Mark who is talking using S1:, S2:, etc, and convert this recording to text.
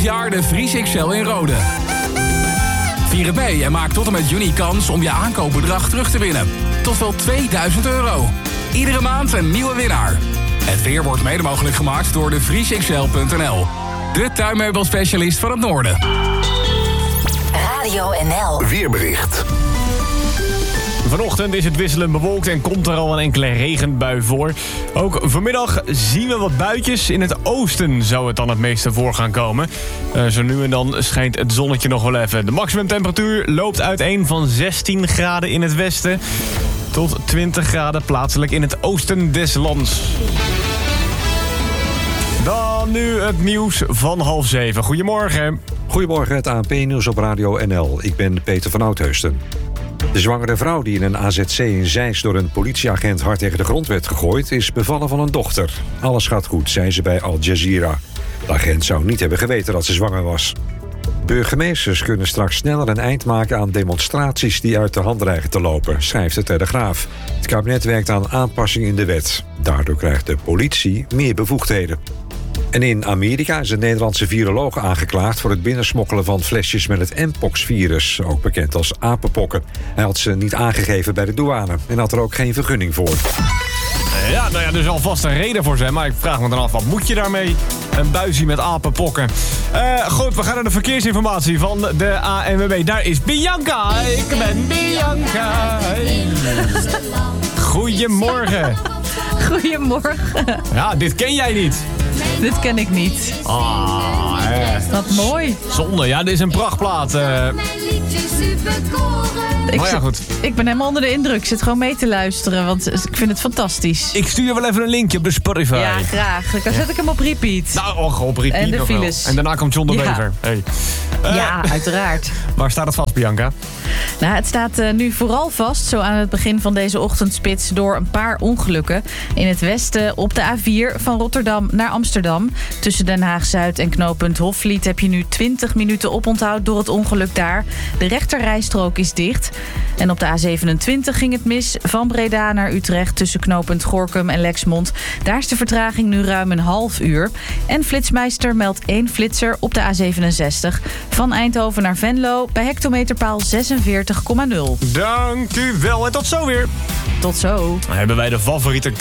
S1: 20 jaar de Vries XL in Rode. Vier het mee en maak tot en met juni kans om je aankoopbedrag terug te winnen. Tot wel €2000. Iedere maand een nieuwe winnaar. Het weer wordt mede mogelijk gemaakt door de vriesxl.nl. De tuinmeubelspecialist van het noorden.
S2: Radio NL.
S3: Weerbericht.
S4: Vanochtend is het wisselend bewolkt en komt er al een enkele regenbui voor. Ook vanmiddag zien we wat buitjes. In het oosten zou het dan het meeste voor gaan komen. Zo nu en dan schijnt het zonnetje nog wel even. De maximumtemperatuur loopt uiteen van 16 graden in het westen tot 20 graden plaatselijk in het oosten des lands. Dan nu het nieuws van 6:30. Goedemorgen.
S5: Goedemorgen, het ANP-nieuws op Radio NL. Ik ben Peter van Oudheusden. De zwangere vrouw die in een AZC in Zeist door een politieagent hard tegen de grond werd gegooid, is bevallen van een dochter. Alles gaat goed, zei ze bij Al Jazeera. De agent zou niet hebben geweten dat ze zwanger was. Burgemeesters kunnen straks sneller een eind maken aan demonstraties die uit de hand dreigen te lopen, schrijft de Telegraaf. Het kabinet werkt aan aanpassing in de wet. Daardoor krijgt de politie meer bevoegdheden. En in Amerika is een Nederlandse viroloog aangeklaagd voor het binnensmokkelen van flesjes met het Mpox-virus, ook bekend als apenpokken. Hij had ze niet aangegeven bij de douane en had er ook geen vergunning voor.
S4: Ja, nou ja, er zal vast een reden voor zijn, maar ik vraag me dan af, wat moet je daarmee? Een buisje met apenpokken. Goed, we gaan naar de verkeersinformatie van de ANWB. Daar is Bianca. Ik ben Bianca. Goedemorgen.
S6: Goedemorgen.
S4: Ja, dit ken jij niet.
S6: Dit ken ik niet. Wat mooi.
S4: Zonde, ja, dit is een prachtplaat. Maar ja, goed.
S6: Ik ben helemaal onder de indruk. Ik zit gewoon mee te luisteren, want ik vind het fantastisch.
S4: Ik stuur je wel even een linkje op de Spotify.
S6: Ja, graag. Dan zet ik hem op repeat.
S4: Nou, op repeat.
S6: En de files.
S4: En daarna komt John de Bever. Hey.
S6: Ja, uiteraard.
S4: Waar staat het vast, Bianca?
S6: Nou, het staat nu vooral vast, zo aan het begin van deze ochtendspits, door een paar ongelukken. In het westen op de A4 van Rotterdam naar Amsterdam. Tussen Den Haag-Zuid en knooppunt Hofvliet heb je nu 20 minuten oponthoud door het ongeluk daar. De rechterrijstrook is dicht. En op de A27 ging het mis van Breda naar Utrecht tussen knooppunt Gorinchem en Lexmond. Daar is de vertraging nu ruim een half uur. En Flitsmeister meldt 1 flitser op de A67 van Eindhoven naar Venlo bij hectometerpaal 46,0.
S4: Dank u wel en tot zo weer.
S6: Tot zo.
S4: Dan hebben wij de favoriete